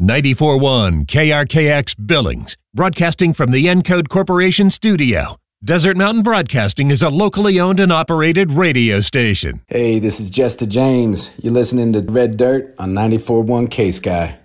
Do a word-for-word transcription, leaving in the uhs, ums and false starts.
ninety-four point one K R K X Billings, broadcasting from the Encode Corporation studio. Desert Mountain Broadcasting is a locally owned and operated radio station. Hey, this is Jester James. You're listening to Red Dirt on ninety-four point one K-Sky.